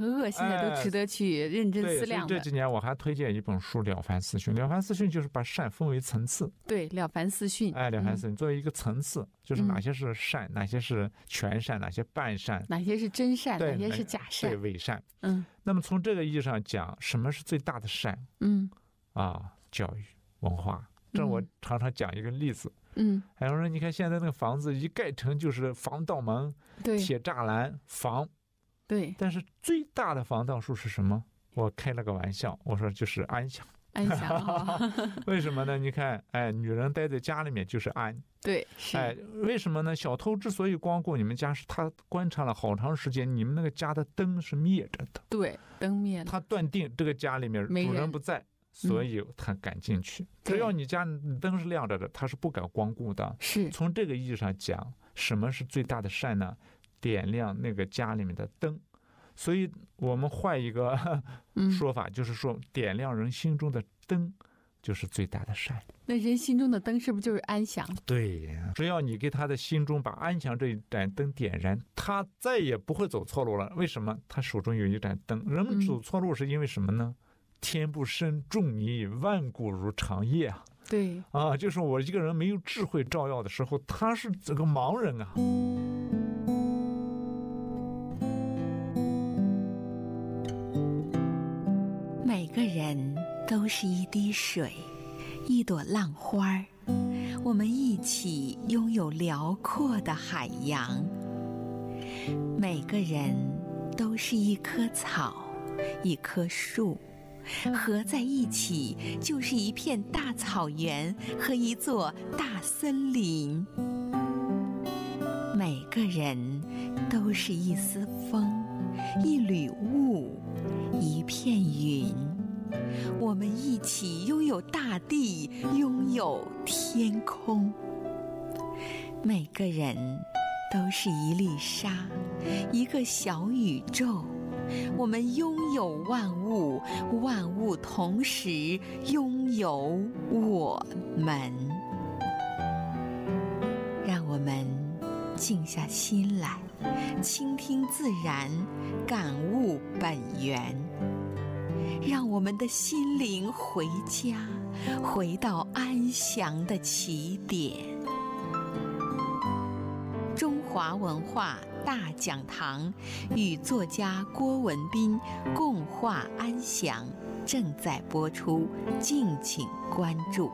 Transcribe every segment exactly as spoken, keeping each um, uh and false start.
和恶，现在都值得去认真思量的。 哎、这几年我还推荐一本书《了凡四训》，了凡四训就是把善分为层次。 对，了凡四训， 哎，了凡四训、嗯、作为一个层次，就是哪些是善、嗯、哪些是全善，哪些半善， 哪些是真善，哪些是假善， 对，伪善。 嗯， 那么从这个意义上讲，什么是最大的善？ 嗯， 啊，教育文化。这我常常讲一个例子。 嗯， 还有说，你看现在那个房子一盖成就是防盗门、 对， 铁栅栏、防， 对。 但是最大的防盗术是什么？我开了个玩笑，我说就是安详。 安详、哦、 为什么呢？你看，哎，女人待在家里面就是安。 对，是。 哎，为什么呢？小偷之所以光顾你们家，是他观察了好长时间，你们那个家的灯是灭着的。 对，灯灭了。 他断定这个家里面主人不在。所以他敢进去、嗯、只要你家灯是亮着的，他是不敢光顾的。 是， 从这个意义上讲，什么是最大的善呢？点亮那个家里面的灯。所以我们换一个说法、嗯、就是说点亮人心中的灯就是最大的善。 那人心中的灯是不是就是安详？ 对，只要你给他的心中把安详这一盏灯点燃，他再也不会走错路了。为什么？他手中有一盏灯。人们走错路是因为什么呢？嗯，天不生仲尼，万古如长夜啊！ 对啊，就是我一个人没有智慧照耀的时候，他是这个盲人啊。 每个人都是一滴水，一朵浪花，我们一起拥有辽阔的海洋。每个人都是一棵草，一棵树。合在一起就是一片大草原和一座大森林。每个人都是一丝风，一缕雾，一片云。我们一起拥有大地，拥有天空。每个人都是一粒沙，一个小宇宙。我们拥有万物，万物同时拥有我们。让我们静下心来，倾听自然，感悟本源。让我们的心灵回家，回到安详的起点。中华文化大讲堂与作家郭文彬共话安详正在播出，敬请关注。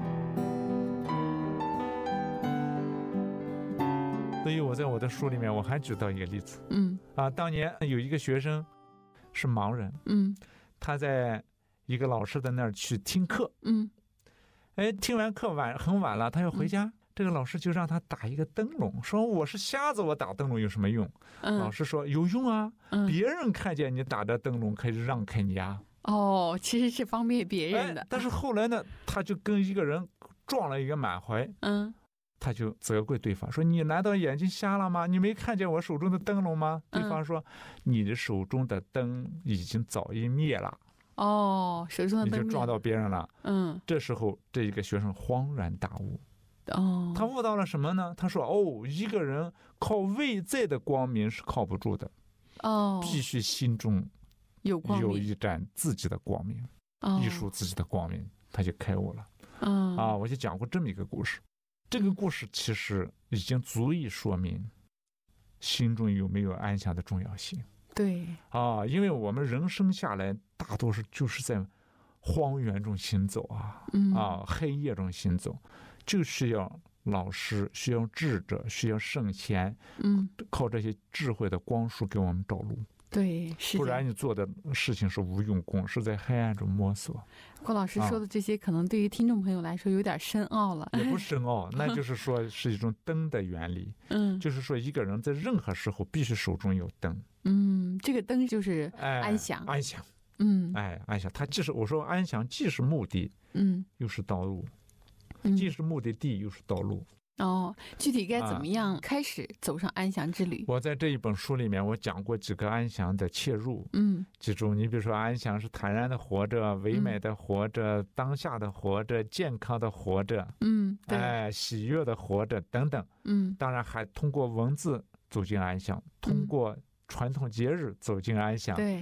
所以我在我的书里面我还举到一个例子， 嗯啊，当年有一个学生是盲人， 嗯， 他在一个老师的那儿去听课， 嗯， 哎，听完课晚很晚了，他要回家。嗯，这个老师就让他打一个灯笼，说我是瞎子，我打灯笼有什么用？ 嗯， 老师说有用啊， 嗯， 别人看见你打着灯笼可以让开你啊。 哦，其实是方便别人的。 哎，但是后来呢，他就跟一个人撞了一个满怀， 嗯， 他就责怪对方说：“你难道眼睛瞎了吗？你没看见我手中的灯笼吗？” 嗯， 对方说：“你的手中的灯已经早已灭了。” 哦，手中的灯你就撞到别人了。 嗯， 这时候这一个学生恍然大悟。 哦， 他悟到了什么呢？他说：“哦，一个人靠外在的光明是靠不住的， 哦， 必须心中有光明， 有一盏自己的光明， 哦， 一束自己的光明，他就开悟了。” 嗯， 啊，我就讲过这么一个故事。这个故事其实已经足以说明心中有没有安详的重要性。 对啊，因为我们人生下来大多数就是在荒原中行走啊， 嗯， 啊，黑夜中行走，就需要老师，需要智者，需要圣贤， 嗯， 靠这些智慧的光束给我们照路。 对，是， 不然你做的事情是无用功，是在黑暗中摸索。 郭老师说的这些，可能对于听众朋友来说有点深奥了。 也不深奥，那就是说是一种灯的原理。 嗯， 就是说一个人在任何时候必须手中有灯。 嗯，这个灯就是安详， 哎、安详。 嗯， 哎，安详，它既是我说安详，既是目的， 嗯， 又是道路， 嗯、 既是目的地，又是道路。 哦，具体该怎么样开始走上安详之旅？ 啊、我在这一本书里面，我讲过几个安详的切入。 嗯， 记住，你比如说安详是坦然的活着，唯美的活着，嗯、当下的活着，健康的活着， 嗯，对， 哎，喜悦的活着等等。 嗯， 当然还通过文字走进安详，通过传统节日走进安详， 对，